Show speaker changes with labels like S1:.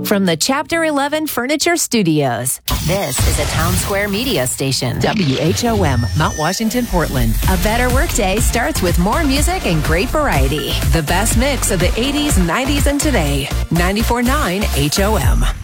S1: From the Chapter 11 Furniture Studios, this is a Town Square media station. WHOM, Mount Washington, Portland. A better workday starts with more music and great variety. The best mix of the 80s, 90s, and today. 94.9 HOM.